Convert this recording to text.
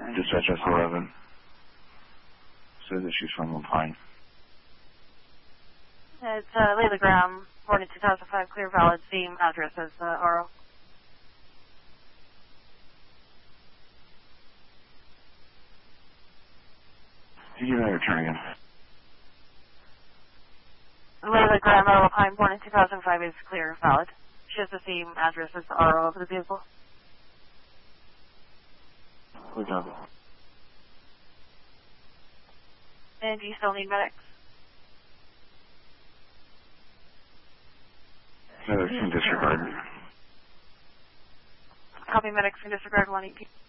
Dispatch S11 says that she's from Lapine. It's Layla Graham, born in 2005, clear, valid, same address as RO. Can you give me that return again? Layla Graham, out of Lapine, born in 2005, is clear, valid. She has the same address as the RO of the vehicle. We got it. And do you still need medics? Medics can disregard. Copy, medics can disregard 1 EP.